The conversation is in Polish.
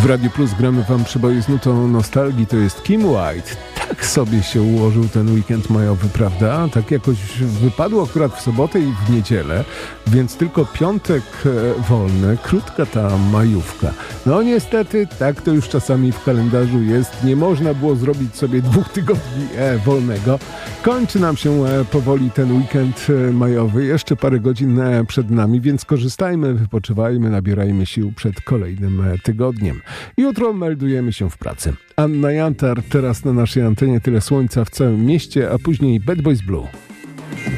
W Radiu Plus gramy wam przeboje z nutą nostalgii, to jest Kim White. Tak sobie się ułożył ten weekend majowy, prawda? Tak jakoś wypadło akurat w sobotę i w niedzielę, więc tylko piątek wolny, krótka ta majówka. No niestety, tak to już czasami w kalendarzu jest. Nie można było zrobić sobie 2 tygodni wolnego. Kończy nam się powoli ten weekend majowy. Jeszcze parę godzin przed nami, więc korzystajmy, wypoczywajmy, nabierajmy sił przed kolejnym tygodniem. Jutro meldujemy się w pracy. Anna Jantar teraz na naszej antenie, tyle słońca w całym mieście, a później Bad Boys Blue.